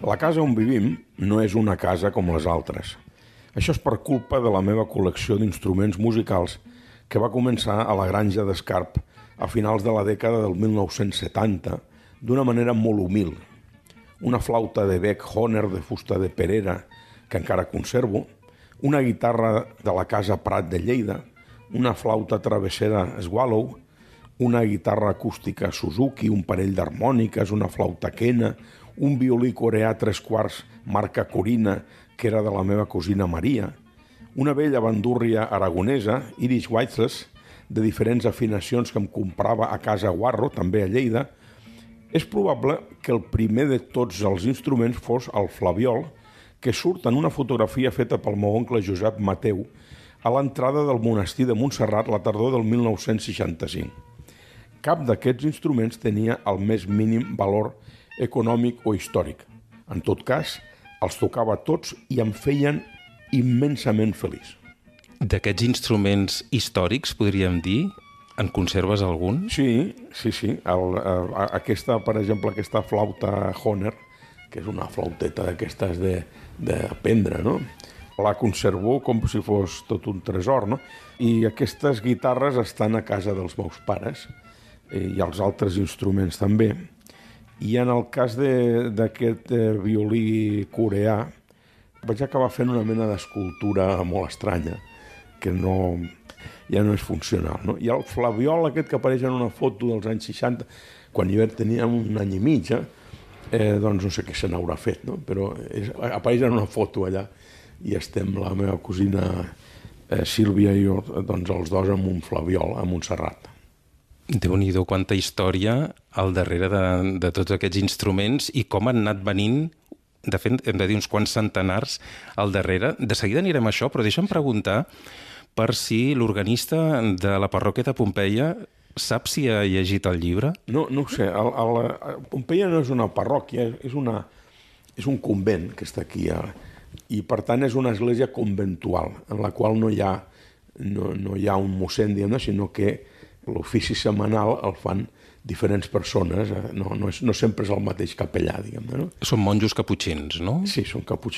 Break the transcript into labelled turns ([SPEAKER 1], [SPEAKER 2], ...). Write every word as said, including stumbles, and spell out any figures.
[SPEAKER 1] La casa on vivim no és una casa com les altres. Això és per culpa de la meva col·lecció d'instruments musicals que va començar a la granja d'Escarp a finals de la dècada del mil nou-cents setanta d'una manera molt humil. Una flauta de bec Hohner de fusta de perera que encara conservo, una guitarra de la Casa Prat de Lleida, una flauta travessera Swallow, una guitarra acústica Suzuki, un parell d'harmòniques, una flauta Kena, un violí coreà tres quarts marca Corina, que era de la meva cosina Maria, una vella bandúrria aragonesa, Irish Whiteless, de diferents afinacions que em comprava a Casa Guarro, també a Lleida. És probable que el primer de tots els instruments fos el flabiol, que surt en una fotografia feta pel meu oncle Josep Mateu a l'entrada del monestir de Montserrat la tardor del mil nou-cents seixanta-cinc. Cap d'aquests instruments tenia el més mínim valor econòmic o històric. En tot cas, els tocava tots i em feien immensament feliç.
[SPEAKER 2] D'aquests instruments històrics, podríem dir, en conserves algun?
[SPEAKER 1] Sí, sí, sí. El, eh, aquesta, per exemple, aquesta flauta Hohner, que és una flauteta d'aquestes d'aprendre, no? La conservo com si fos tot un tresor, no? I aquestes guitarres estan a casa dels meus pares, i els altres instruments també. I en el cas d'aquest eh, violí coreà, vaig acabar fent una mena d'escultura molt estranya, que no, ja no és funcional, no? I el flabiol aquest que apareix en una foto dels anys seixanta, quan jo tenia un any i mig, eh, doncs no sé què se n'haurà fet, no? Però és, apareix en una foto allà i estem la meva cosina eh, Sílvia i jo, doncs els dos amb un flabiol a Montserrat.
[SPEAKER 2] Déu-n'hi-do, quanta història al darrere de, de tots aquests instruments i com han anat venint, de fet, hem de dir uns quants centenars al darrere. De seguida anirem a això, però deixa'm preguntar per si l'organista de la parròquia de Pompeia sap si ha llegit el llibre?
[SPEAKER 1] No, no ho sé. El, el, Pompeia no és una parròquia, és, una, és un convent que està aquí. I, per tant, és una església conventual, en la qual no hi ha, no, no hi ha un mossèn, diguem-ne, sinó que l'ofici setmanal el fan diferents persones, no, no, és, no sempre és el mateix capellà, diguem-ne, no?
[SPEAKER 2] Són monjos caputxins, no?
[SPEAKER 1] Sí, són caputxins.